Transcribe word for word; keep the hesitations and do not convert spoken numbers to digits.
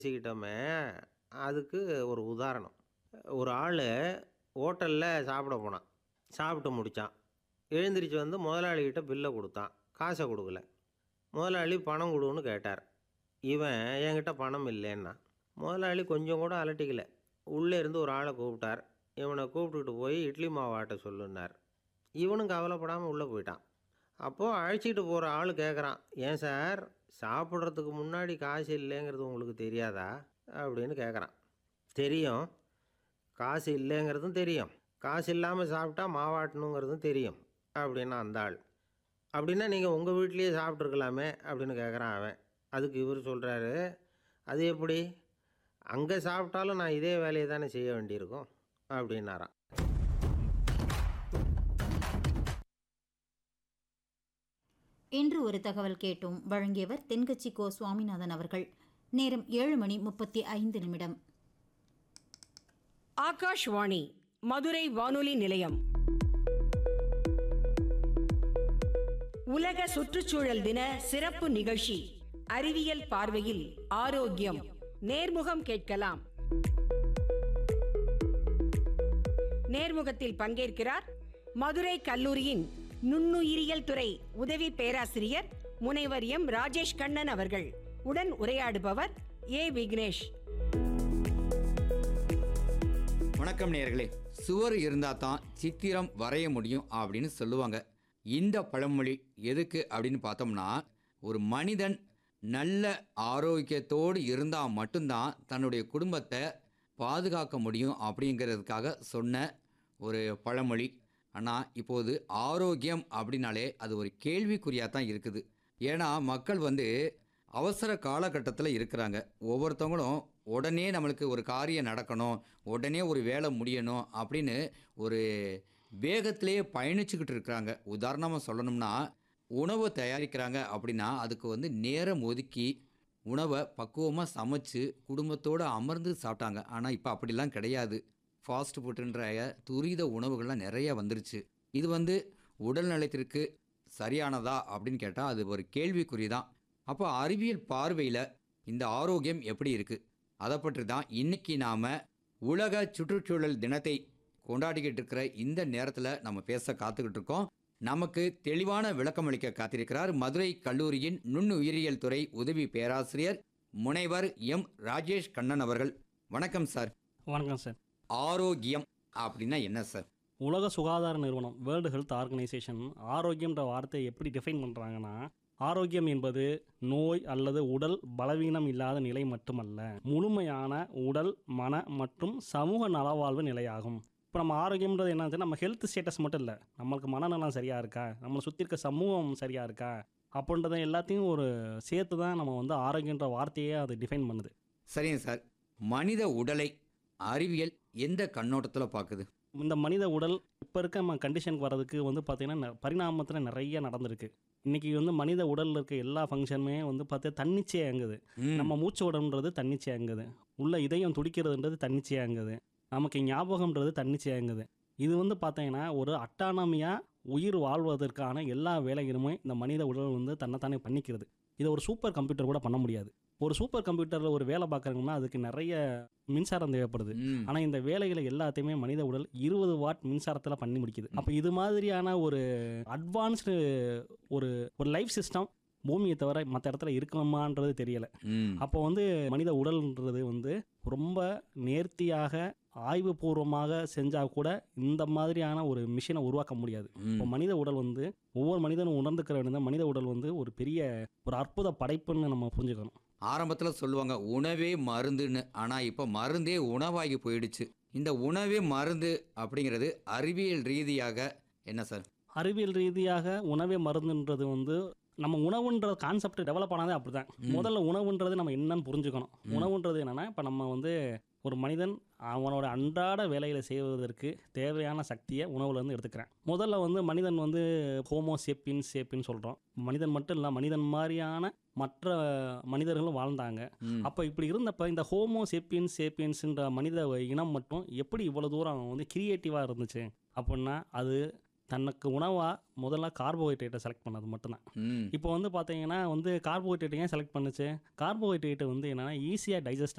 பேசிக்கிட்டோமே, அதுக்கு ஒரு உதாரணம். ஒரு ஆளு ஹோட்டல்ல சாப்பிட போனான். சாப்பிட்டு முடிச்சான். எழுந்திரிச்சு வந்து முதலாளிகிட்ட பில்ல குடுத்தான். காச குடுக்கல. முதலாளி பணம் குடுன்னு கேட்டார். இவன் என்கிட்ட பணம் இல்லேன்னான். முதலாளி கொஞ்சம் கூட அலட்டிக்கல. உள்ளே இருந்து ஒரு ஆள கூப்பிட்டார். இவன கூப்பிட்டுட்டு போய் இட்லி மாவு ஆட்ட சொல்லுன்னார். இவனும் கவலைப்படாம உள்ள போயிட்டான். அப்போ அழைச்சிட்டு போற ஆளு கேட்குறான், "ஏன் சார், சாப்பிட்றதுக்கு முன்னாடி காசு இல்லைங்கிறது உங்களுக்கு தெரியாதா?" அப்படின்னு கேட்குறான். "தெரியும். காசு இல்லைங்கிறதும் தெரியும். காசு இல்லாம சாப்பிட்டா மாவாட்டணுங்கிறதும் தெரியும்" அப்படின்னா அந்த ஆள். "அப்படின்னா நீங்கள் உங்கள் வீட்டிலேயே சாப்பிட்ருக்கலாமே" அப்படின்னு கேட்குறான் அவன். அதுக்கு இவர் சொல்கிறாரு, "அது எப்படி? அங்கே சாப்பிட்டாலும் நான் இதே வேலையை தானே செய்ய வேண்டியிருக்கும்" அப்படின்னாராம். இன்று ஒரு தகவல் கேட்டோம். வழங்கியவர் தென்கட்சி கோ சுவாமிநாதன் அவர்கள். நேரம் ஏழு மணி முப்பத்தி ஐந்து நிமிடம். ஆகாஷ்வாணி மதுரை வானொலி நிலையம். உலக சுற்றுச்சூழல் தின சிறப்பு நிகழ்ச்சி அறிவியல் பார்வையில் ஆரோக்கியம். நேர்முகம் கேட்கலாம். நேர்முகத்தில் பங்கேற்கிறார் மதுரை கல்லூரியின் நுண்ணுயிரியல் துறை உதவி பேராசிரியர் முனைவர் எம் ராஜேஷ் கண்ணன் அவர்கள். உடன் உரையாடுபவர் ஏ விக்னேஷ். வணக்கம் நேயர்களே. சுவர் இருந்தால் தான் சித்திரம் வரைய முடியும் அப்படின்னு சொல்லுவாங்க. இந்த பழமொழி எதுக்கு அப்படின்னு பார்த்தோம்னா, ஒரு மனிதன் நல்ல ஆரோக்கியத்தோடு இருந்தால் மட்டும்தான் தன்னுடைய குடும்பத்தை பாதுகாக்க முடியும் அப்படிங்கிறதுக்காக சொன்ன ஒரு பழமொழி. ஆனால் இப்போது ஆரோக்கியம் அப்படின்னாலே அது ஒரு கேள்விக்குறியாக தான் இருக்குது. ஏன்னா மக்கள் வந்து அவசர காலகட்டத்தில் இருக்கிறாங்க. ஒவ்வொருத்தவங்களும் உடனே நம்மளுக்கு ஒரு காரியம் நடக்கணும், உடனே ஒரு வேலை முடியணும் அப்படின்னு ஒரு வேகத்திலேயே பயணிச்சுக்கிட்டு இருக்கிறாங்க. உதாரணமாக சொல்லணும்னா, உணவு தயாரிக்கிறாங்க அப்படின்னா அதுக்கு வந்து நேரம் ஒதுக்கி உணவை பக்குவமாக சமைச்சு குடும்பத்தோடு அமர்ந்து சாப்பிட்டாங்க. ஆனால் இப்போ அப்படிலாம் கிடையாது. ஃபாஸ்ட் ஃபுட்டுன்ற துரித உணவுகள்லாம் நிறைய வந்துருச்சு. இது வந்து உடல் நலத்திற்கு சரியானதா அப்படின்னு கேட்டால் அது ஒரு கேள்விக்குறி தான். அப்போ அறிவியல் பார்வையில் இந்த ஆரோக்கியம் எப்படி இருக்குது, அதை பற்றி தான் இன்றைக்கி நாம் உலக சுற்றுச்சூழல் தினத்தை கொண்டாடிக்கிட்டு இருக்கிற இந்த நேரத்தில் நம்ம பேச காத்துக்கிட்டு இருக்கோம். நமக்கு தெளிவான விளக்கம் அளிக்க காத்திருக்கிறார் மதுரை கல்லூரியின் நுண்ணுயிரியல் துறை உதவி பேராசிரியர் முனைவர் எம் ராஜேஷ் கண்ணன் அவர்கள். வணக்கம் சார். வணக்கம் சார். ஆரோக்கியம் அப்படின்னா என்ன சார்? உலக சுகாதார நிறுவனம் வேர்ல்டு ஹெல்த் ஆர்கனைசேஷன் ஆரோக்கியம்ன்ற வார்த்தையை எப்படி டிஃபைன் பண்ணுறாங்கன்னா, ஆரோக்கியம் என்பது நோய் அல்லது உடல் பலவீனம் இல்லாத நிலை மட்டுமல்ல, முழுமையான உடல் மன மற்றும் சமூக நலவாழ்வு நிலையாகும். இப்போ நம்ம ஆரோக்கியம்ன்றது என்னது, நம்ம ஹெல்த் ஸ்டேட்டஸ் மட்டும் இல்லை, நம்மளுக்கு மனநலம் சரியாக இருக்கா, நம்மளை சுற்றி இருக்க சமூகம் சரியாக இருக்கா அப்படின்றத எல்லாத்தையும் ஒரு சேர்த்து தான் நம்ம வந்து ஆரோக்கியன்ற வார்த்தையே அது டிஃபைன் பண்ணுது. சரிங்க சார். மனித உடலை அறிவியல் எந்த கண்ணோட்டத்தில் பார்க்குது? இந்த மனித உடல் இப்போ இருக்க நம்ம கண்டிஷனுக்கு வர்றதுக்கு வந்து பார்த்திங்கன்னா பரிணாமத்தில் நிறைய நடந்திருக்கு. இன்றைக்கி வந்து மனித உடலில் இருக்க எல்லா ஃபங்க்ஷனுமே வந்து பார்த்தா தன்னிச்சையாக இயங்குது. நம்ம மூச்சு உடம்புன்றது தன்னிச்சையாக இயங்குது, உள்ள இதயம் துடிக்கிறதுன்றது தன்னிச்சையாக இயங்குது, நமக்கு ஞாபகம்ன்றது தன்னிச்சையாக இயங்குது. இது வந்து பார்த்தீங்கன்னா ஒரு அட்டானமியாக உயிர் வாழ்வதற்கான எல்லா வேலைகளுமே இந்த மனித உடல் வந்து தன்னைத்தானே பண்ணிக்கிறது. இதை ஒரு சூப்பர் கம்ப்யூட்டர் கூட பண்ண முடியாது. ஒரு சூப்பர் கம்ப்யூட்டரில் ஒரு வேலை பார்க்குறாங்கன்னா அதுக்கு நிறைய மின்சாரம் தேவைப்படுது. ஆனால் இந்த வேலைகளை எல்லாத்தையுமே மனித உடல் இருபது வாட் மின்சாரத்தில் பண்ணி முடிக்குது. அப்போ இது மாதிரியான ஒரு அட்வான்ஸ்டு ஒரு ஒரு லைஃப் சிஸ்டம் பூமியை தவிர மற்ற இடத்துல இருக்குமான்றது தெரியலை. அப்போ வந்து மனித உடல்ன்றது வந்து ரொம்ப நேர்த்தியாக ஆய்வுபூர்வமாக செஞ்சால் கூட இந்த மாதிரியான ஒரு மிஷினை உருவாக்க முடியாது. இப்போ மனித உடல் வந்து ஒவ்வொரு மனிதனும் உணர்ந்துக்கிற வேண்டிய மனித உடல் வந்து ஒரு பெரிய ஒரு அற்புத படைப்புன்னு நம்ம புரிஞ்சுக்கணும். ஆரம்பத்தில் சொல்லுவாங்க உணவே மருந்துன்னு, ஆனால் இப்போ மருந்தே உணவாகி போயிடுச்சு. இந்த உணவே மருந்து அப்படிங்கிறது அறிவியல் ரீதியாக என்ன சார்? அறிவியல் ரீதியாக உணவே மருந்துன்றது வந்து நம்ம உணவுன்ற கான்செப்ட் டெவலப் ஆனதே அப்படி தான். முதல்ல உணவுன்றது நம்ம என்னன்னு புரிஞ்சுக்கணும். உணவுன்றது என்னென்னா, இப்போ நம்ம வந்து ஒரு மனிதன் அவனோட அன்றாட வேலைகளை செய்வதற்கு தேவையான சக்தியை உணவுலேருந்து எடுத்துக்கிறேன். முதல்ல வந்து மனிதன் வந்து ஹோமோ சேப்பின் சேப்பின்னு சொல்கிறோம். மனிதன் மட்டும் இல்லை, மனிதன் மாதிரியான மற்ற மனிதர்களும் வாழ்ந்தாங்க. அப்போ இப்படி இருந்தப்போ இந்த ஹோமோ சேப்பியன்ஸ் சேப்பியன்ஸுன்ற மனித இனம் மட்டும் எப்படி இவ்வளோ தூரம் வந்து கிரியேட்டிவாக இருந்துச்சு அப்படின்னா, அது தனக்கு உணவாக முதல்ல கார்போஹைட்ரேட்டை செலக்ட் பண்ணது மட்டும்தான். ம் இப்போ வந்து பார்த்தீங்கன்னா வந்து கார்போஹைட்ரேட் ஏன் செலக்ட் பண்ணுச்சு? கார்போஹைட்ரேட் வந்து என்னென்னா ஈஸியாக டைஜஸ்ட்